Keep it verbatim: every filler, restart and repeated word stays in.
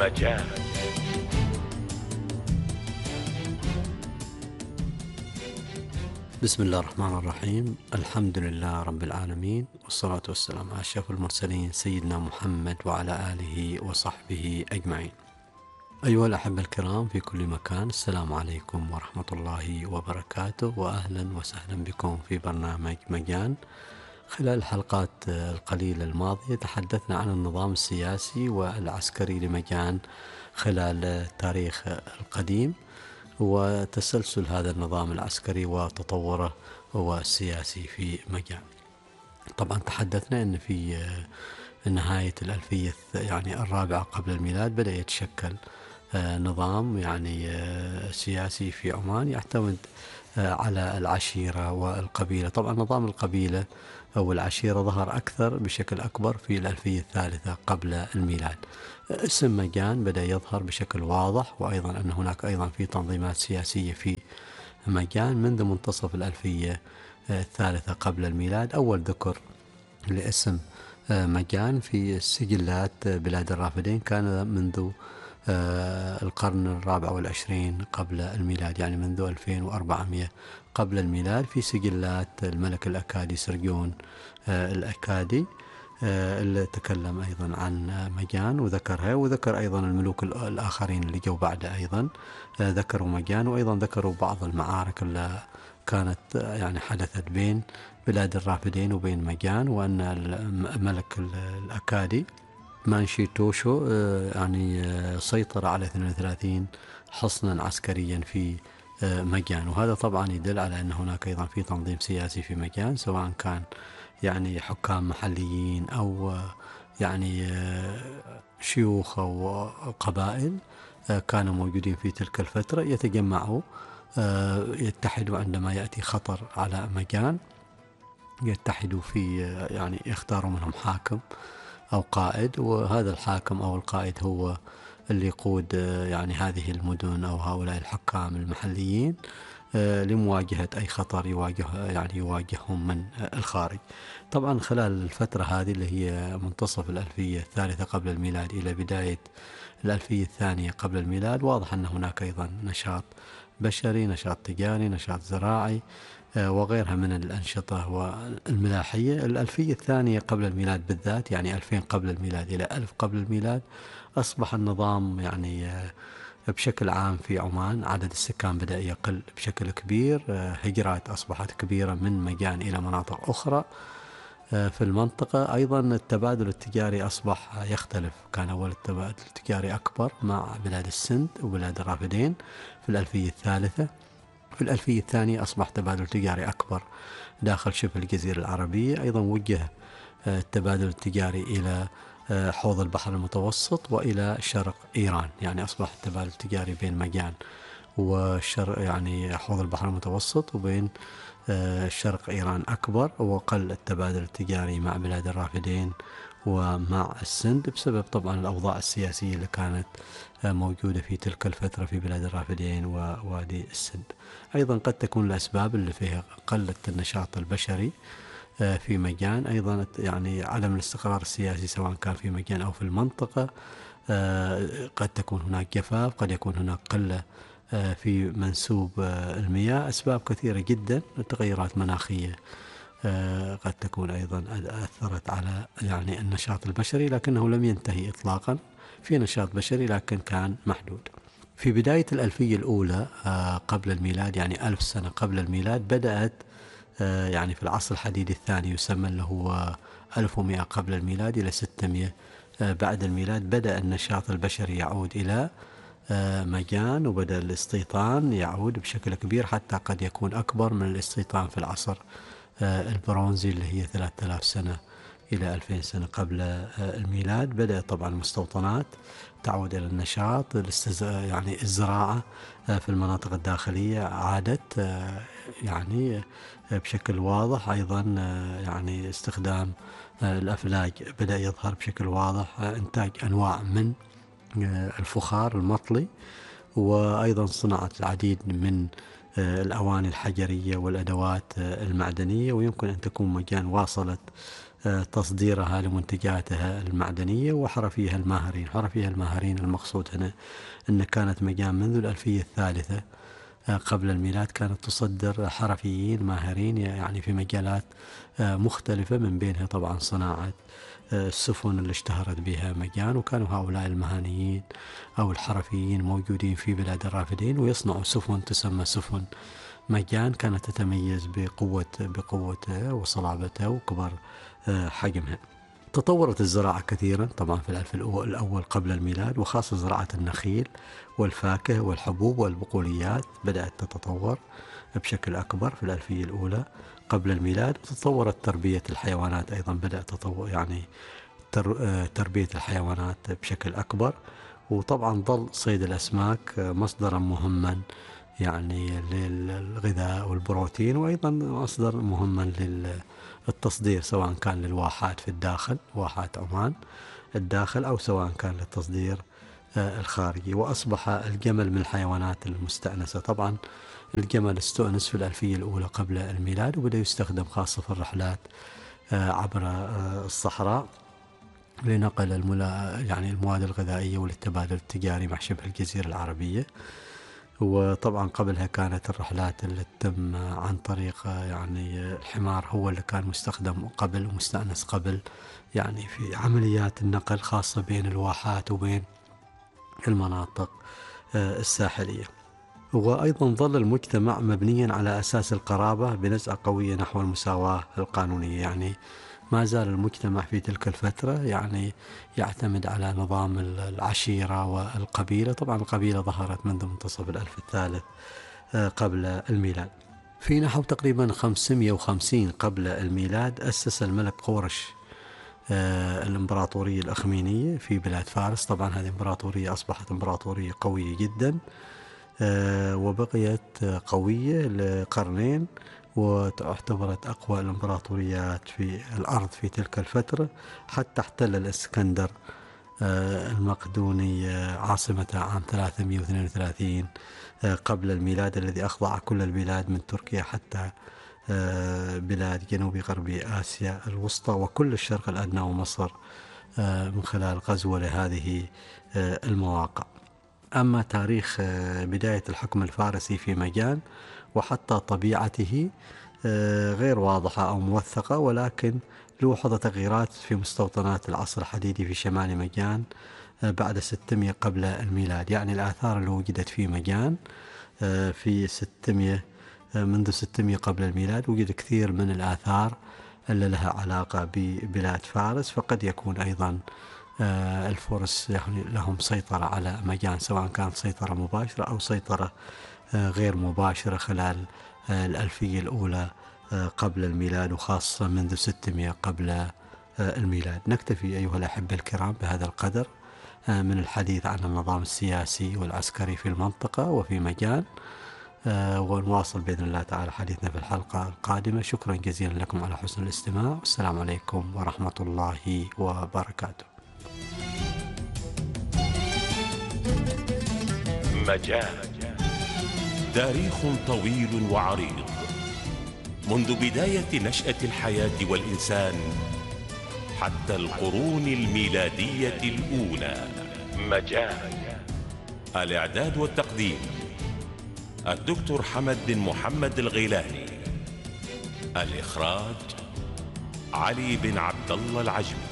مجال. بسم الله الرحمن الرحيم. الحمد لله رب العالمين، والصلاة والسلام على أشرف المرسلين سيدنا محمد وعلى آله وصحبه أجمعين. أيها الأحبة الكرام في كل مكان، السلام عليكم ورحمة الله وبركاته، وأهلا وسهلا بكم في برنامج مجان. خلال الحلقات القليلة الماضية تحدثنا عن النظام السياسي والعسكري لمجان خلال التاريخ القديم وتسلسل هذا النظام العسكري وتطوره والسياسي في مجان. طبعا تحدثنا أن في نهاية الألفية يعني الرابعة قبل الميلاد بدأ يتشكل نظام يعني سياسي في عمان يعتمد على العشيرة والقبيلة. طبعا نظام القبيلة أو العشيرة ظهر أكثر بشكل أكبر في الألفية الثالثة قبل الميلاد. اسم مجان بدأ يظهر بشكل واضح، وأيضا أن هناك أيضا في تنظيمات سياسية في مجان منذ منتصف الألفية الثالثة قبل الميلاد. أول ذكر لاسم مجان في سجلات بلاد الرافدين كان منذ القرن الرابع والعشرين قبل الميلاد، يعني منذ ألفين وأربعمائة قبل الميلاد، في سجلات الملك الأكادي سرجون الأكادي اللي تكلم أيضا عن مجان وذكرها، وذكر أيضا الملوك الآخرين اللي جو بعده أيضا ذكروا مجان، وأيضا ذكروا بعض المعارك اللي كانت يعني حدثت بين بلاد الرافدين وبين مجان، وأن الملك الأكادي مانشي توشو يعني سيطر على اثنين وثلاثين حصنا عسكريا في مجان. وهذا طبعا يدل على أن هناك أيضا في تنظيم سياسي في مجان، سواء كان يعني حكام محليين أو يعني شيوخ أو قبائل كانوا موجودين في تلك الفترة، يتجمعوا يتحدوا عندما يأتي خطر على مجان، يتحدوا في يعني يختاروا منهم حاكم أو قائد، وهذا الحاكم أو القائد هو اللي يقود يعني هذه المدن أو هؤلاء الحكام المحليين لمواجهة أي خطر يواجه يعني يواجههم من الخارج. طبعا خلال الفترة هذه اللي هي منتصف الألفية الثالثة قبل الميلاد إلى بداية الألفية الثانية قبل الميلاد، واضح أن هناك أيضا نشاط بشري، نشاط تجاري، نشاط زراعي وغيرها من الأنشطة والملاحية. الألفية الثانية قبل الميلاد بالذات، يعني ألفين قبل الميلاد إلى ألف قبل الميلاد، أصبح النظام يعني بشكل عام في عمان عدد السكان بدأ يقل بشكل كبير، هجرات أصبحت كبيرة من مجان إلى مناطق أخرى في المنطقة. أيضا التبادل التجاري أصبح يختلف، كان أول التبادل التجاري أكبر مع بلاد السند وبلاد الرافدين في الألفية الثالثة. في الألفية الثانية أصبح تبادل تجاري أكبر داخل شبه الجزيرة العربية. أيضا وجه التبادل التجاري إلى حوض البحر المتوسط وإلى شرق إيران، يعني أصبح التبادل التجاري بين مجان وشرق يعني حوض البحر المتوسط وبين شرق إيران أكبر، وقل التبادل التجاري مع بلاد الرافدين ومع السند بسبب طبعا الأوضاع السياسية اللي كانت موجودة في تلك الفترة في بلاد الرافدين ووادي السند. أيضا قد تكون الأسباب اللي فيها قلة النشاط البشري في مجان، أيضا يعني عدم الاستقرار السياسي سواء كان في مجان أو في المنطقة، قد تكون هناك جفاف، قد يكون هناك قلة في منسوب المياه، أسباب كثيرة جدا. تغيرات مناخية قد تكون أيضا أثرت على يعني النشاط البشري، لكنه لم ينتهي إطلاقا، في نشاط بشري لكن كان محدود. في بداية الألفية الأولى قبل الميلاد، يعني ألف سنة قبل الميلاد، بدأت يعني في العصر الحديدي الثاني يسمى اللي هو ألف ومئة قبل الميلاد إلى ستمئة بعد الميلاد، بدأ النشاط البشري يعود إلى مجان، وبدأ الاستيطان يعود بشكل كبير حتى قد يكون أكبر من الاستيطان في العصر البرونزي اللي هي ثلاثة آلاف سنة إلى ألفين سنة قبل الميلاد. بدأت طبعا المستوطنات تعود إلى النشاط، يعني الزراعة في المناطق الداخلية عادت يعني بشكل واضح. أيضا يعني استخدام الأفلاج بدأ يظهر بشكل واضح، إنتاج أنواع من الفخار المطلي، وأيضا صناعة العديد من الأواني الحجرية والأدوات المعدنية. ويمكن أن تكون مجان واصلت تصديرها لمنتجاتها المعدنية، وحرفيها الماهرين. حرفيها الماهرين المقصود هنا أن كانت مجان منذ الألفية الثالثة قبل الميلاد كانت تصدر حرفيين ماهرين يعني في مجالات مختلفة، من بينها طبعا صناعة السفن اللي اشتهرت بها مجان، وكانوا هؤلاء المهنيين أو الحرفيين موجودين في بلاد الرافدين ويصنعوا سفن تسمى سفن مجان، كانت تتميز بقوة بقوتها وصلابتها وكبر حجمها. تطورت الزراعة كثيرا طبعا في الألف الأول قبل الميلاد، وخاصة زراعة النخيل والفاكهة والحبوب والبقوليات بدأت تتطور بشكل أكبر في الألفية الأولى قبل الميلاد. وتطورت تربية الحيوانات أيضا، بدأت تطور يعني تربية الحيوانات بشكل أكبر. وطبعا ظل صيد الأسماك مصدرا مهما يعني للغذاء والبروتين، وأيضا مصدر مهما للتصدير سواء كان للواحات في الداخل، واحات عمان الداخل، أو سواء كان للتصدير الخارجي. وأصبح الجمل من الحيوانات المستأنسة. طبعا الجمل استؤنس في الألفية الأولى قبل الميلاد، وبدأ يستخدم خاصة في الرحلات عبر الصحراء لنقل الملا يعني المواد الغذائية وللتبادل التجاري مع شبه الجزيرة العربية. وطبعا قبلها كانت الرحلات اللي تتم عن طريق يعني الحمار هو اللي كان مستخدم قبل ومستأنس قبل يعني في عمليات النقل، خاصة بين الواحات وبين المناطق الساحلية. وأيضا ظل المجتمع مبنيا على أساس القرابة بنزعة قوية نحو المساواة القانونية. يعني ما زال المجتمع في تلك الفترة يعني يعتمد على نظام العشيرة والقبيلة. طبعا القبيلة ظهرت منذ منتصف الألف الثالث قبل الميلاد. في نحو تقريبا خمسمئة وخمسين قبل الميلاد أسس الملك قورش الإمبراطورية الأخمينية في بلاد فارس. طبعا هذه الإمبراطورية أصبحت إمبراطورية قوية جدا، وبقيت قوية لقرنين، واعتبرت أقوى الإمبراطوريات في الأرض في تلك الفترة، حتى احتل الإسكندر المقدوني عاصمته عام ثلاثمئة واثنين وثلاثين قبل الميلاد، الذي أخضع كل البلاد من تركيا حتى بلاد جنوب غربي آسيا الوسطى وكل الشرق الأدنى ومصر من خلال غزوه لهذه المواقع. أما تاريخ بداية الحكم الفارسي في مجان وحتى طبيعته غير واضحة أو موثقة، ولكن لوحظ تغييرات في مستوطنات العصر الحديدي في شمال مجان بعد ستمئة قبل الميلاد. يعني الآثار اللي وجدت في مجان في ستمئة منذ ستمئة قبل الميلاد وجد كثير من الآثار اللي لها علاقة ببلاد فارس، فقد يكون أيضا الفرس يعني لهم سيطرة على مجان، سواء كانت سيطرة مباشرة أو سيطرة غير مباشرة خلال الألفية الأولى قبل الميلاد، وخاصة منذ ستمئة قبل الميلاد. نكتفي أيها الأحبة الكرام بهذا القدر من الحديث عن النظام السياسي والعسكري في المنطقة وفي مجان، ونواصل بإذن الله تعالى حديثنا في الحلقة القادمة. شكرا جزيلا لكم على حسن الاستماع، والسلام عليكم ورحمة الله وبركاته. مجان تاريخ طويل وعريض منذ بداية نشأة الحياة والإنسان حتى القرون الميلادية الأولى. مجان الإعداد والتقديم الدكتور حمد بن محمد الغيلاني. الإخراج علي بن عبد الله العجمي.